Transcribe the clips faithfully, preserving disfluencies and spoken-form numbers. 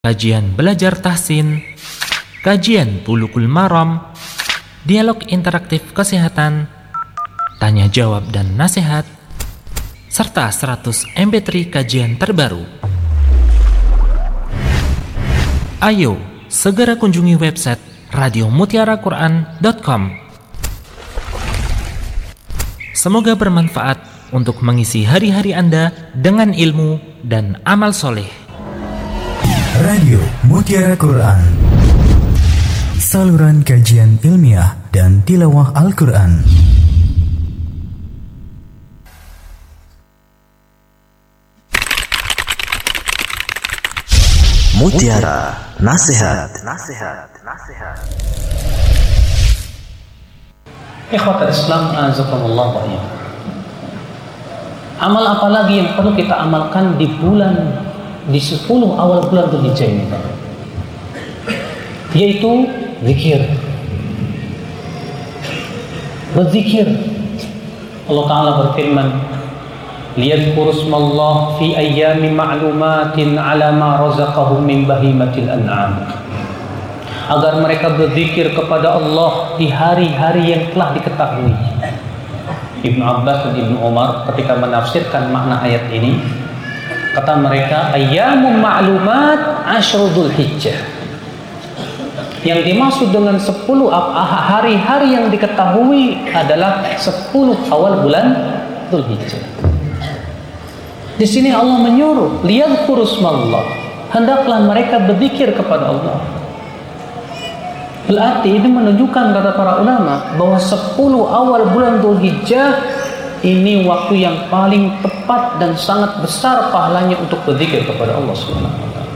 kajian belajar tahsin, kajian Bulughul Maram, dialog interaktif kesehatan, tanya jawab dan nasihat, serta seratus M P tiga kajian terbaru. Ayo, segera kunjungi website radio mutiara quran dot com. Semoga bermanfaat untuk mengisi hari-hari Anda dengan ilmu dan amal soleh. Radio Mutiara Quran, saluran kajian ilmiah dan tilawah Al-Quran. Mutiara Nasihat. Nasihat. Nasihat. Ikhwatul Islam, azakumullah wa iyyakum. Amal apa lagi yang perlu kita amalkan di bulan di sepuluh awal bulan Dzulhijjah ini, Pak? Yaitu zikir. Berzikir. Allah Ta'ala berfirman, liyadhkuru ismallah fi ayyamin ma'lumatin 'ala ma razaqahum min bahimatil an'am. Agar mereka berzikir kepada Allah di hari-hari yang telah diketahui. Ibnu Abbas dan Ibnu Umar ketika menafsirkan makna ayat ini, kata mereka, ayyamun ma'lumat asyru Dzulhijjah. Yang dimaksud dengan sepuluh hari-hari yang diketahui adalah sepuluh awal bulan Dzulhijjah. Di sini Allah menyuruh, liyadhkuru ismallah, hendaklah mereka berzikir kepada Allah. Berarti ini menunjukkan, kata para ulama, bahwa sepuluh awal bulan Dzulhijjah ini waktu yang paling tepat dan sangat besar pahalanya untuk berzikir kepada Allah Subhanahu wa taala.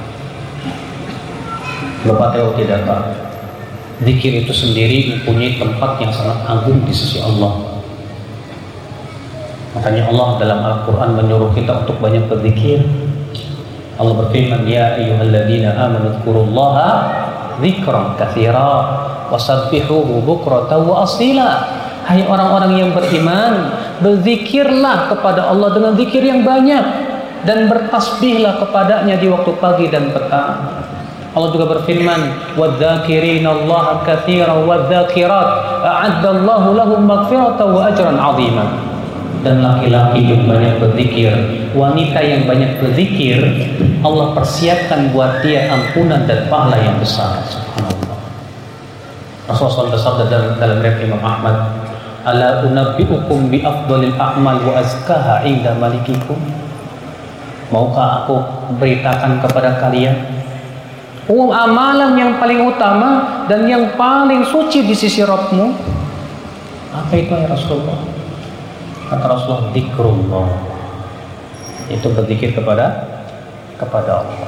Bapak tahu tidak, Pak? Zikir itu sendiri mempunyai tempat yang sangat agung di sisi Allah. Makanya Allah dalam Al-Quran menyuruh kita untuk banyak berzikir. Allah berfirman, ya ayyuhalladzina amanu dzkurullaha dzikran katsira wasabbihuhu bukratan wa asila. Hai orang-orang yang beriman, berzikirlah kepada Allah dengan zikir yang banyak dan bertasbihlah kepadanya di waktu pagi dan petang. Allah juga berfirman, wadzakirinallaha katsiran wadzakirat a'addallahu lahum maghfiratan wa ajran 'azima. Dan laki-laki yang banyak berzikir, wanita yang banyak berzikir, Allah persiapkan buat dia ampunan dan pahala yang besar. Subhanallah. Rasulullah bersabda dalam, dalam riwayat Imam Ahmad, ala unabbiukum bi afdhalil a'mal wa azkaha 'inda malikikum. Maukah aku beritakan kepada kalian um, amalan yang paling utama dan yang paling suci di sisi Rabbmu? Apa itu ya Rasulullah? Kata Rasulullah, zikrullah, itu berzikir kepada kepada Allah.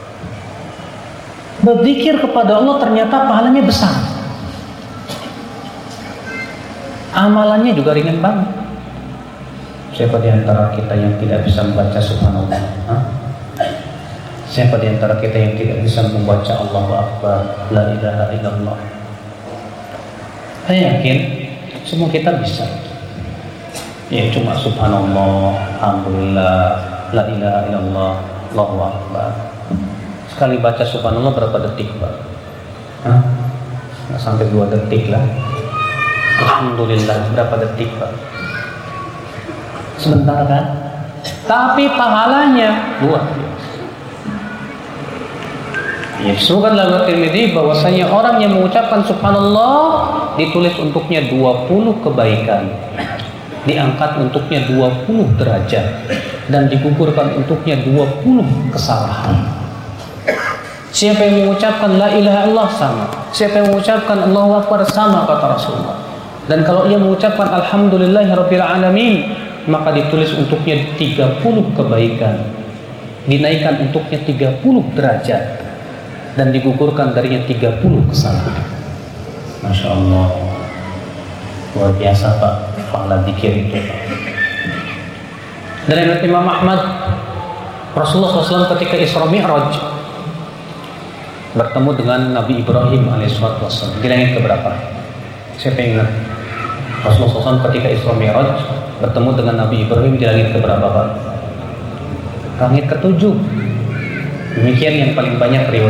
Berzikir kepada Allah ternyata pahalanya besar, amalannya juga ringan banget. Siapa di antara kita yang tidak bisa membaca subhanallah? Hah? Siapa di antara kita yang tidak bisa membaca Allahu Akbar, la ilaha illallah? Saya yakin semua kita bisa. Ya cuma subhanallah, alhamdulillah, la ilaha illallah, Allahu Akbar. Sekali baca subhanallah berapa detik, Pak? Hah? Nggak sampai dua detik lah. Alhamdulillah berapa detik, Pak? Sebentar kan? Tapi pahalanya luar biasa. Ya, disebutkan dalam Tirmidzi bahwasanya orang yang mengucapkan subhanallah ditulis untuknya dua puluh kebaikan, diangkat untuknya dua puluh derajat, dan digugurkan untuknya dua puluh kesalahan. Siapa yang mengucapkan la ilaha illallah sama, siapa yang mengucapkan Allahu Akbar sama, kata Rasulullah. Dan kalau ia mengucapkan alhamdulillahirabbil alamin, maka ditulis untuknya tiga puluh kebaikan, dinaikkan untuknya tiga puluh derajat, dan digugurkan darinya tiga puluh kesalahan. Masya Allah, luar biasa, Pak, pahala zikir itu. Dari Imam Ahmad, Rasulullah shallallahu alaihi wasallam ketika Isra Mi'raj bertemu dengan Nabi Ibrahim alaihissalam di langit keberapa? Siapa yang ingat? Rasulullah shallallahu alaihi wasallam ketika Isra Mi'raj bertemu dengan Nabi Ibrahim di langit keberapa, Pak? Langit ketujuh. Demikian yang paling banyak riwayat